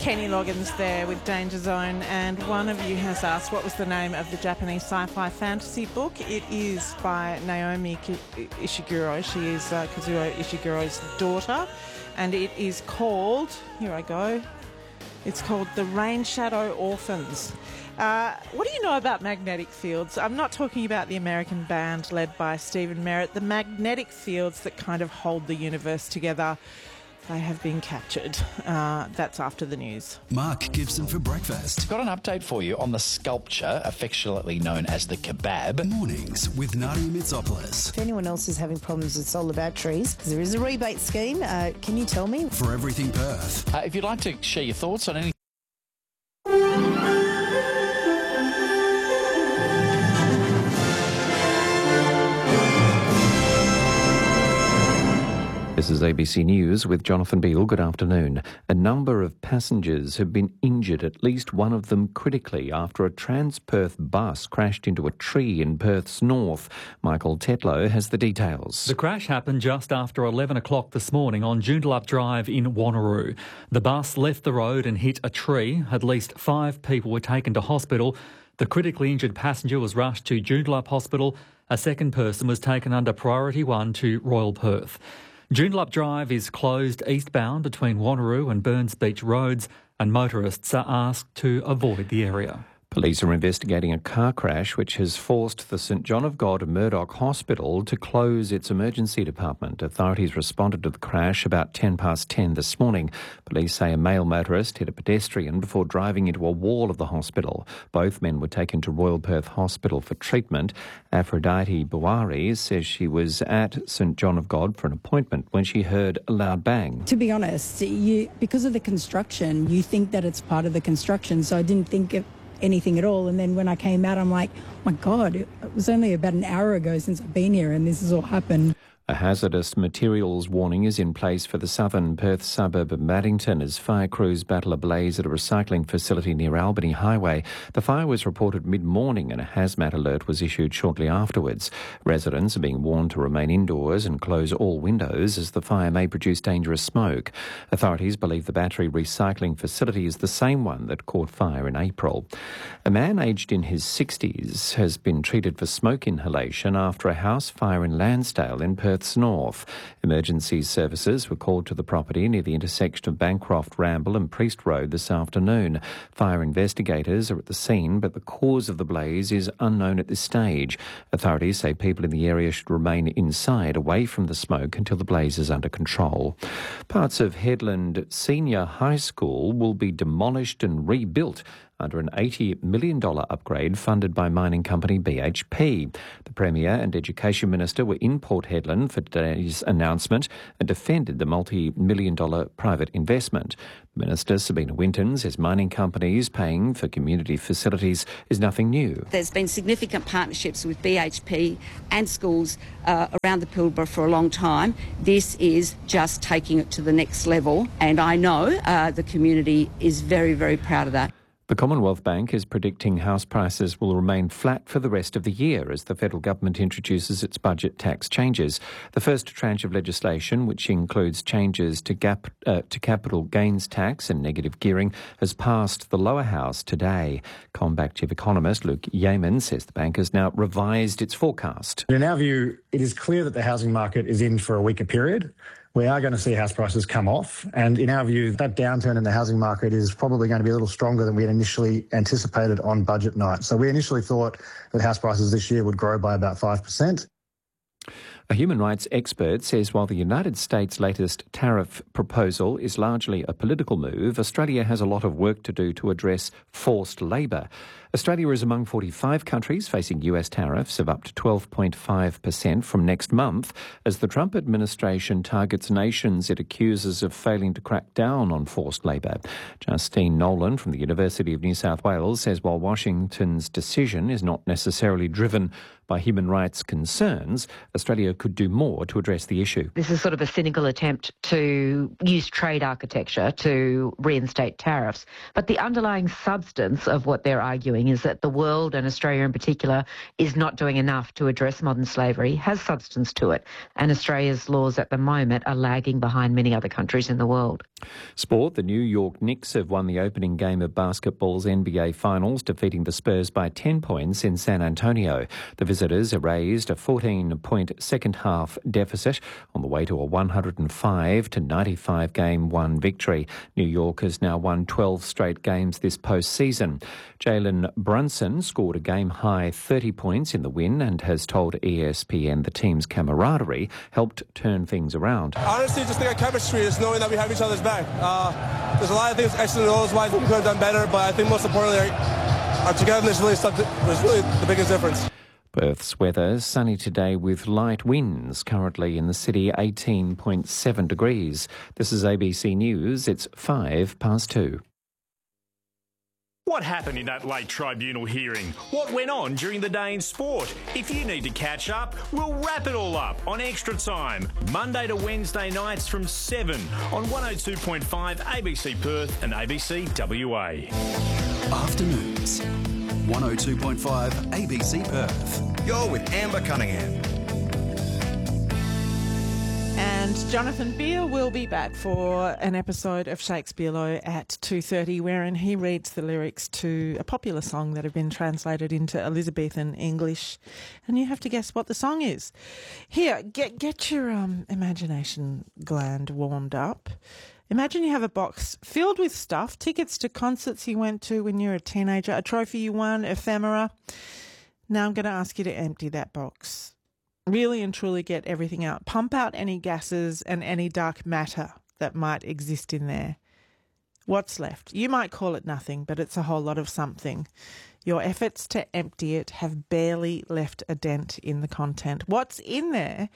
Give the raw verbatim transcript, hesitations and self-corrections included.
Kenny Loggins there with Danger Zone, and one of you has asked what was the name of the Japanese sci-fi fantasy book. It is by Naomi Ishiguro. She is uh, Kazuo Ishiguro's daughter, and it is called, here I go, it's called The Rain Shadow Orphans. Uh, what do you know about magnetic fields? I'm not talking about the American band led by Stephen Merritt. The magnetic fields that kind of hold the universe together, they have been captured. Uh, that's after the news. Mark Gibson for breakfast. Got an update for you on the sculpture, affectionately known as the kebab. Mornings with Nadia Mitsopoulos. If anyone else is having problems with solar batteries, there is a rebate scheme. Uh, can you tell me? For Everything Perth. Uh, if you'd like to share your thoughts on any... This is A B C News with Jonathan Beale. Good afternoon. A number of passengers have been injured, at least one of them critically, after a Trans-Perth bus crashed into a tree in Perth's north. Michael Tetlow has the details. The crash happened just after eleven o'clock this morning on Joondalup Drive in Wanneroo. The bus left the road and hit a tree. At least five people were taken to hospital. The critically injured passenger was rushed to Joondalup Hospital. A second person was taken under Priority one to Royal Perth. Joondalup Drive is closed eastbound between Wanneroo and Burns Beach roads, and motorists are asked to avoid the area. Police are investigating a car crash which has forced the St John of God Murdoch Hospital to close its emergency department. Authorities responded to the crash about ten past ten this morning. Police say a male motorist hit a pedestrian before driving into a wall of the hospital. Both men were taken to Royal Perth Hospital for treatment. Aphrodite Buari says she was at St John of God for an appointment when she heard a loud bang. To be honest, you, because of the construction, you think that it's part of the construction, so I didn't think it anything at all. And then when I came out, I'm like, my God, it was only about an hour ago since I've been here and this has all happened. A hazardous materials warning is in place for the southern Perth suburb of Maddington as fire crews battle a blaze at a recycling facility near Albany Highway. The fire was reported mid-morning and a hazmat alert was issued shortly afterwards. Residents are being warned to remain indoors and close all windows as the fire may produce dangerous smoke. Authorities believe the battery recycling facility is the same one that caught fire in April. A man aged in his sixties has been treated for smoke inhalation after a house fire in Lansdale in Perth north. Emergency services were called to the property near the intersection of Bancroft, Ramble and Priest Road this afternoon. Fire investigators are at the scene, but the cause of the blaze is unknown at this stage. Authorities say people in the area should remain inside, away from the smoke, until the blaze is under control. Parts of Headland Senior High School will be demolished and rebuilt under an eighty million dollars upgrade funded by mining company B H P. The Premier and Education Minister were in Port Hedland for today's announcement and defended the multi-million dollar private investment. Minister Sabina Winton says mining companies paying for community facilities is nothing new. There's been significant partnerships with B H P and schools uh, around the Pilbara for a long time. This is just taking it to the next level, and I know uh, the community is very, very proud of that. The Commonwealth Bank is predicting house prices will remain flat for the rest of the year as the federal government introduces its budget tax changes. The first tranche of legislation, which includes changes to, gap, uh, to capital gains tax and negative gearing, has passed the lower house today. CommBank chief economist Luke Yeaman says the bank has now revised its forecast. In our view, it is clear that the housing market is in for a weaker period. We are going to see house prices come off. And in our view, that downturn in the housing market is probably going to be a little stronger than we had initially anticipated on budget night. So we initially thought that house prices this year would grow by about five percent. A human rights expert says while the United States' latest tariff proposal is largely a political move, Australia has a lot of work to do to address forced labour. Australia is among forty-five countries facing U S tariffs of up to twelve point five percent from next month as the Trump administration targets nations it accuses of failing to crack down on forced labour. Justine Nolan from the University of New South Wales says while Washington's decision is not necessarily driven by human rights concerns, Australia could do more to address the issue. This is sort of a cynical attempt to use trade architecture to reinstate tariffs. But the underlying substance of what they're arguing is that the world, and Australia in particular, is not doing enough to address modern slavery, has substance to it. And Australia's laws at the moment are lagging behind many other countries in the world. Sport, the New York Knicks have won the opening game of basketball's N B A Finals, defeating the Spurs by ten points in San Antonio. The visitors erased a fourteen-point second-half deficit on the way to a one hundred five to ninety-five game one victory. New York has now won twelve straight games this postseason. Jalen Brunson scored a game-high thirty points in the win and has told E S P N the team's camaraderie helped turn things around. Honestly, just think our chemistry is knowing that we have each other's back. Uh, there's a lot of things, X and O's, why I think we could have done better, but I think most importantly, our, our togetherness really stuck to, was really the biggest difference. Perth's weather, sunny today with light winds, currently in the city eighteen point seven degrees. This is A B C News, it's five past two. What happened in that late tribunal hearing? What went on during the day in sport? If you need to catch up, we'll wrap it all up on Extra Time, Monday to Wednesday nights from seven on one oh two point five A B C Perth and A B C W A. Afternoons, one oh two point five A B C Perth. You're with Amber Cunningham. And Jonathan Beale will be back for an episode of Shakespeare-Lo at two thirty, wherein he reads the lyrics to a popular song that have been translated into Elizabethan English, and you have to guess what the song is. Here, get get your um, imagination gland warmed up. Imagine you have a box filled with stuff, tickets to concerts you went to when you were a teenager, a trophy you won, ephemera. Now I'm going to ask you to empty that box. Really and truly get everything out. Pump out any gases and any dark matter that might exist in there. What's left? You might call it nothing, but it's a whole lot of something. Your efforts to empty it have barely left a dent in the content. What's in there